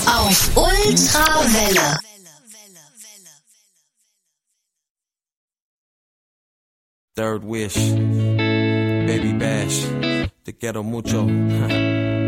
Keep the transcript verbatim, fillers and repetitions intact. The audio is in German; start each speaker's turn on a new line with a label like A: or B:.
A: Auf Ultrawelle.
B: Third Wish, Baby Bash, Te quiero mucho.